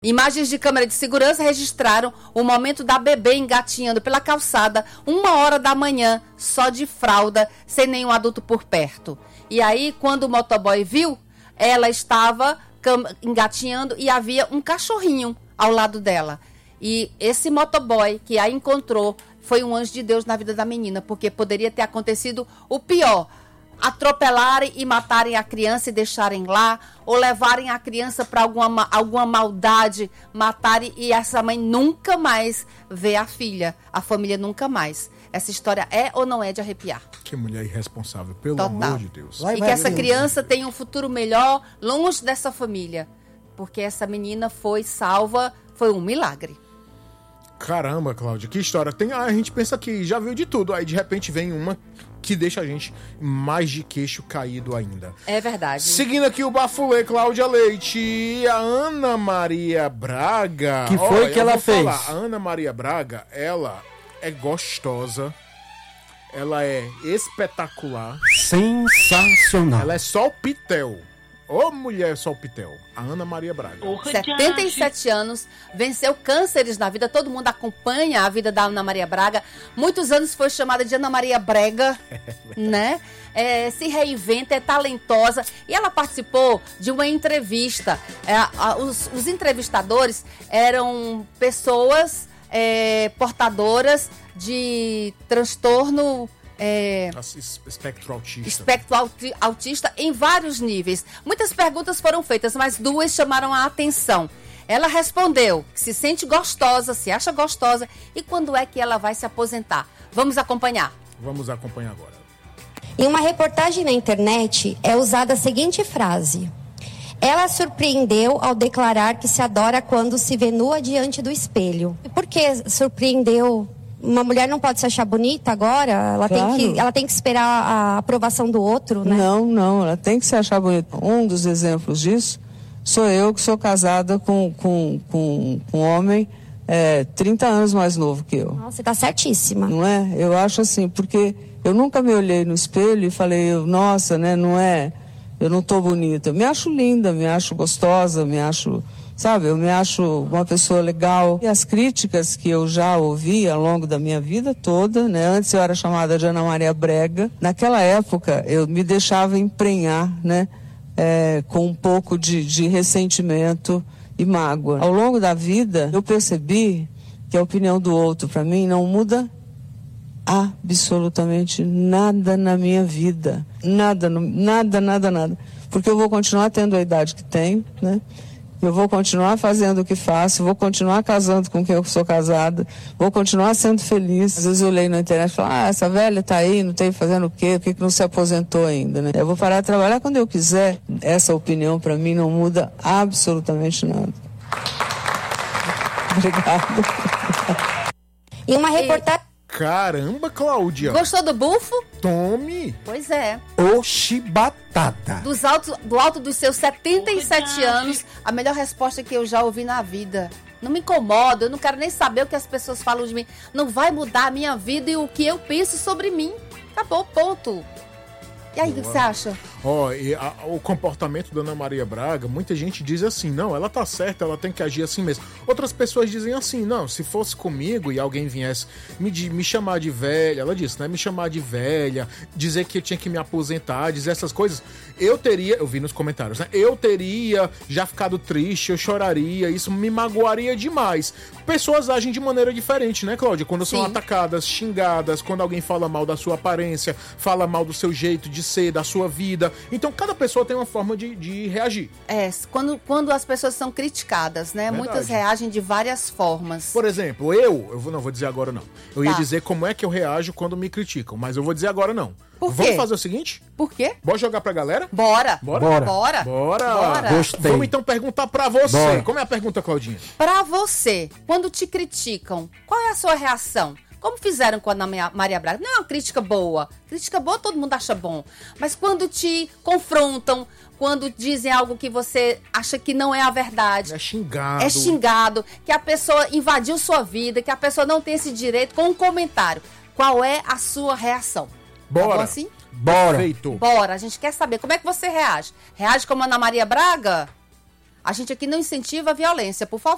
Imagens de câmera de segurança registraram o momento da bebê engatinhando pela calçada 1h da manhã, só de fralda, sem nenhum adulto por perto. E aí, quando o motoboy viu, ela estava engatinhando e havia um cachorrinho ao lado dela. E esse motoboy que a encontrou foi um anjo de Deus na vida da menina, porque poderia ter acontecido o pior: atropelarem e matarem a criança e deixarem lá, ou levarem a criança para alguma maldade, matarem e essa mãe nunca mais vê a filha, a família nunca mais. Essa história é ou não é de arrepiar? Que mulher irresponsável, pelo Total. amor de Deus. E que essa criança tenha um futuro melhor longe dessa família, porque essa menina foi salva, foi um milagre. Caramba, Cláudia, que história. A gente pensa que já viu de tudo, aí de repente vem uma que deixa a gente mais de queixo caído ainda. É verdade. Seguindo aqui o bafulê, Cláudia Leite, a Ana Maria Braga. Que foi que ela fez? A Ana Maria Braga, ela é gostosa, ela é espetacular. Sensacional. Ela é só o pitel. Ô mulher só o pitel. A Ana Maria Braga. 77 anos, venceu cânceres na vida, todo mundo acompanha a vida da Ana Maria Braga. Muitos anos foi chamada de Ana Maria Brega, né? Se reinventa, é talentosa. E ela participou de uma entrevista. Os entrevistadores eram pessoas portadoras de transtorno... espectro autista. Espectro autista em vários níveis. Muitas perguntas foram feitas, mas 2 chamaram a atenção. Ela respondeu que se sente gostosa, se acha gostosa, e quando é que ela vai se aposentar. Vamos acompanhar. Vamos acompanhar agora. Em uma reportagem na internet é usada a seguinte frase: ela surpreendeu ao declarar que se adora quando se vê nua diante do espelho. E por que surpreendeu? Uma mulher não pode se achar bonita agora? Ela tem que esperar a aprovação do outro, né? Não, ela tem que se achar bonita. Um dos exemplos disso sou eu, que sou casada com um homem 30 anos mais novo que eu. Nossa, você tá certíssima. Não é? Eu acho assim, porque eu nunca me olhei no espelho e falei, nossa, né, não é, eu não tô bonita. Eu me acho linda, me acho gostosa, me acho... Sabe, eu me acho uma pessoa legal. E as críticas que eu já ouvi ao longo da minha vida toda, né? Antes eu era chamada de Ana Maria Brega. Naquela época eu me deixava emprenhar, né? Com um pouco de ressentimento e mágoa. Ao longo da vida eu percebi que a opinião do outro para mim não muda absolutamente nada na minha vida. Nada. Porque eu vou continuar tendo a idade que tenho, né? Eu vou continuar fazendo o que faço, vou continuar casando com quem eu sou casada, vou continuar sendo feliz. Às vezes eu leio na internet e falo, essa velha tá aí, não tem fazendo o quê? Por que não se aposentou ainda, né? Eu vou parar de trabalhar quando eu quiser. Essa opinião para mim não muda absolutamente nada. Obrigada. E uma reportagem... Caramba, Cláudia. Gostou do bufo? Tome. Pois é. Oxi batata. Do alto dos seus 77 anos, a melhor resposta que eu já ouvi na vida. Não me incomoda, eu não quero nem saber o que as pessoas falam de mim. Não vai mudar a minha vida e o que eu penso sobre mim. Acabou, ponto. E aí, o que você acha? O comportamento da Ana Maria Braga, muita gente diz assim, não, ela tá certa, ela tem que agir assim mesmo. Outras pessoas dizem assim, não, se fosse comigo e alguém viesse me chamar de velha, ela disse, né, me chamar de velha, dizer que eu tinha que me aposentar, dizer essas coisas, eu vi nos comentários, né, eu teria já ficado triste, eu choraria, isso me magoaria demais. Pessoas agem de maneira diferente, né, Cláudia? Quando são atacadas, xingadas, quando alguém fala mal da sua aparência, fala mal do seu jeito de ser, da sua vida. Então, cada pessoa tem uma forma de reagir. Quando as pessoas são criticadas, né? Verdade. Muitas reagem de várias formas. Por exemplo, eu não vou dizer agora não. Eu ia dizer como é que eu reajo quando me criticam, mas eu vou dizer agora não. Por quê? Vamos fazer o seguinte? Por quê? Bora jogar pra galera? Bora. Gostei. Vamos então perguntar pra você. Bora. Como é a pergunta, Claudinha? Pra você, quando te criticam, qual é a sua reação? Como fizeram com a Ana Maria Braga? Não é uma crítica boa. Crítica boa todo mundo acha bom. Mas quando te confrontam, quando dizem algo que você acha que não é a verdade. É xingado. É xingado, que a pessoa invadiu sua vida, que a pessoa não tem esse direito, com um comentário. Qual é a sua reação? Bora. Tá bom assim? Bora. Perfeito. Bora, a gente quer saber como é que você reage. Reage como a Ana Maria Braga? A gente aqui não incentiva a violência, por favor.